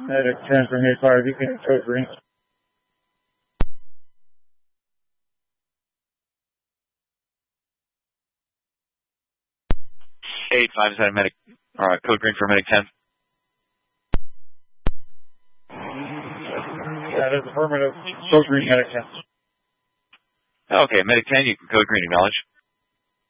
Medic 10 from Hayfire, you can code green. 857 Medic, code green for Medic 10. That is affirmative. Code green, Medic 10. Okay, Medic 10, you can code green, acknowledge.